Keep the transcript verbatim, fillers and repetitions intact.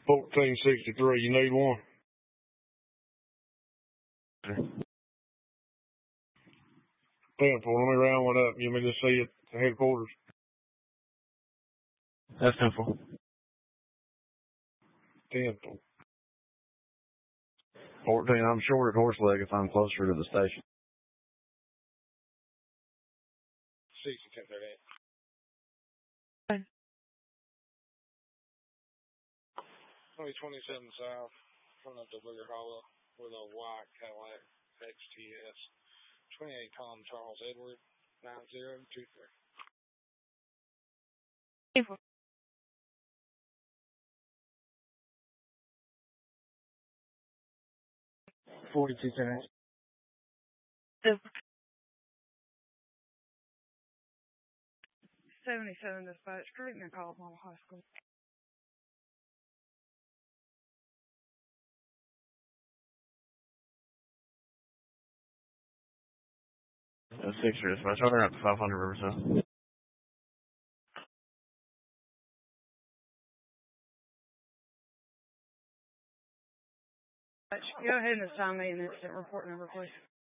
fourteen sixty-three. You need one? ten four. Let me round one up. You want me to see it at headquarters? That's ten four. ten four. fourteen. I'm short at Horseleg if I'm closer to the station. sixty, ten thirty-eight. twenty-seven south, front of the Booger Hollow with a white Cadillac X T S. twenty-eight Tom Charles Edward, nine zero two three. forty-two ten. seventy-seven dispatch, create me a call from high school. That's six years dispatch. I'll turn up to five hundred Riverside. Go ahead and assign me an incident report number, please.